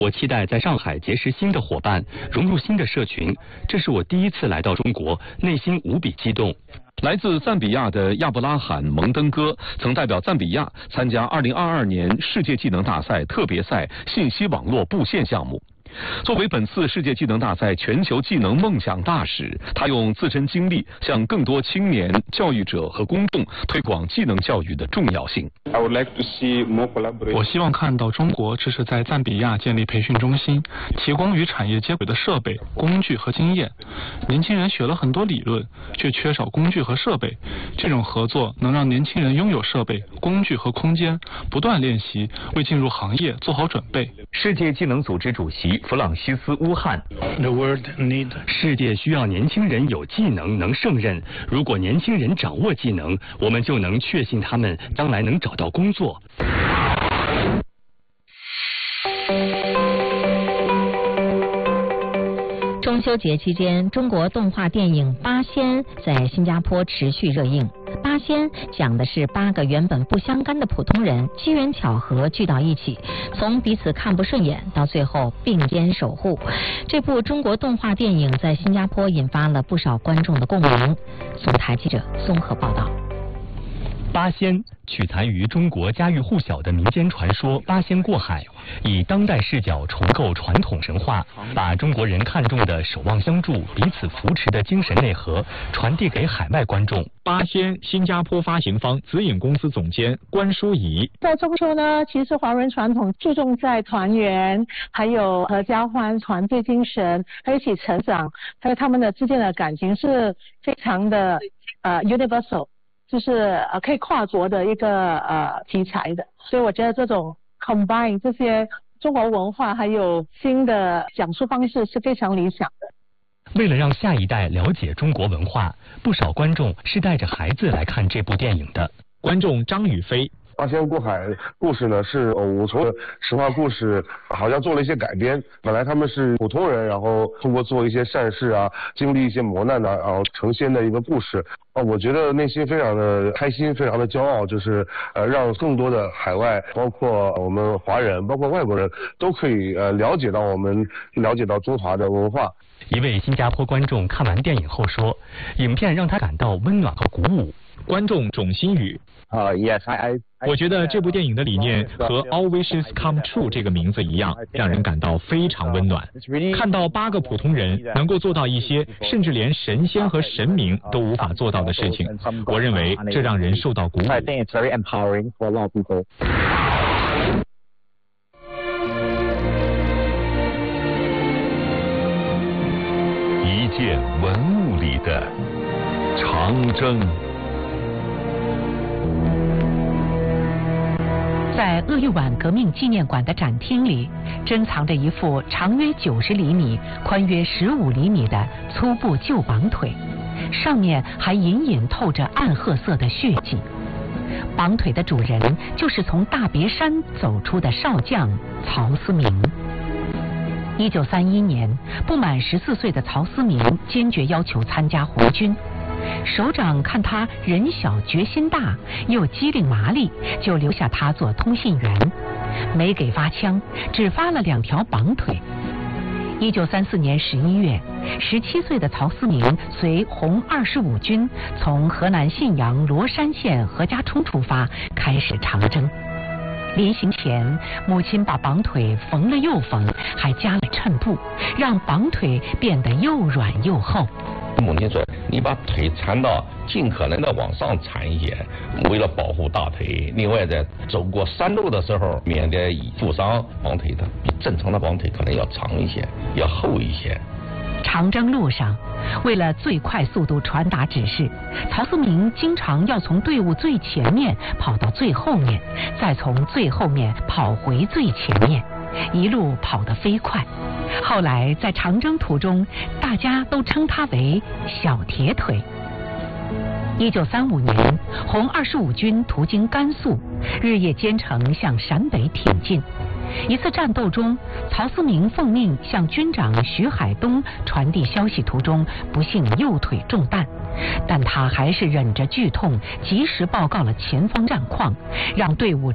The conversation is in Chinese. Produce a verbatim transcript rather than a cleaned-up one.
我期待在上海结识新的伙伴，融入新的社群。这是我第一次来到中国，内心无比激动。 来自赞比亚的亚布拉罕·蒙登哥曾代表赞比亚参加二零二二年世界技能大赛特别赛信息网络布线项目。作为本次世界技能大赛全球技能梦想大使，他用自身经历向更多青年、教育者和公众推广技能教育的重要性。 我希望看到中国支持在赞比亚建立培训中心，提供与产业接轨的设备、工具和经验。年轻人学了很多理论，却缺少工具和设备。这种合作能让年轻人拥有设备、工具和空间，不断练习，为进入行业做好准备。 世界技能组织主席弗朗西斯·乌汉， The world need 世界需要年轻人有技能能胜任。如果年轻人掌握技能，我们就能确信他们将来能找到工作。 中秋节期间，中国动画电影《八仙》在新加坡持续热映。八仙讲的是八个原本不相干的普通人机缘巧合聚到一起，从彼此看不顺眼到最后并肩守护。这部中国动画电影在新加坡引发了不少观众的共鸣。总台记者综合报道。 八仙取材于中国家喻户晓的民间传说八仙过海，以当代视角重构传统神话，把中国人看重的守望相助、彼此扶持的精神内核传递给海外观众。 八仙新加坡发行方紫影公司总监关淑怡， 在中秋呢，其实华人传统注重在团圆，还有合家欢、团队精神，还有一起成长，还有他们的之间的感情是非常的呃 universal。就是呃可以跨国的一个呃题材的，所以我觉得这种 combine 这些中国文化还有新的讲述方式是非常理想的。 为了让下一代了解中国文化，不少观众是带着孩子来看这部电影的。 观众张宇飞。 八仙过海故事呢是五重神话故事，好像做了一些改编。本来他们是普通人，然后通过做一些善事啊，经历一些磨难啊，然后成仙的一个故事。啊，我觉得内心非常的开心，非常的骄傲，就是呃让更多的海外，包括我们华人，包括外国人都可以呃了解到我们了解到中华的文化。 一位新加坡观众看完电影后说，影片让他感到温暖和鼓舞。 观众种心语。 Uh, yes, I, I, 我觉得这部电影的理念和 All Wishes Come True 这个名字一样，让人感到非常温暖。看到八个普通人能够做到一些甚至连神仙和神明都无法做到的事情，我认为这让人受到鼓舞。 I think it's very empowering for a lot of people. 一件文物里的长征。 在鄂豫皖革命纪念馆的展厅里，珍藏着一副长约九十厘米、宽约十五厘米的粗布旧绑腿，上面还隐隐透着暗褐色的血迹。绑腿的主人就是从大别山走出的少将曹思明。一九三一年，不满十四岁的曹思明坚决要求参加红军。首长看他人小决心大，又机灵麻利，就留下他做通信员，没给发枪，只发了两条绑腿。一九三四年十一月，十七岁的曹思明随红二十五军从河南信阳罗山县何家冲出发，开始长征。临行前，母亲把绑腿缝了又缝，还加了衬布，让绑腿变得又软又厚。 母亲说：“你把腿缠到尽可能的往上缠一些，为了保护大腿。另外，在走过山路的时候，免得负伤。绑腿的比正常的绑腿可能要长一些，要厚一些。” 长征路上，为了最快速度传达指示，曹思明经常要从队伍最前面跑到最后面，再从最后面跑回最前面，一路跑得飞快。后来在长征途中，大家都称他为小铁腿。一九三五年，红二十五军途经甘肃，日夜兼程向陕北挺进。一次战斗中，曹思明奉命向军长徐海东传递消息途中，不幸右腿中弹，但他还是忍着剧痛，及时报告了前方战况，让队伍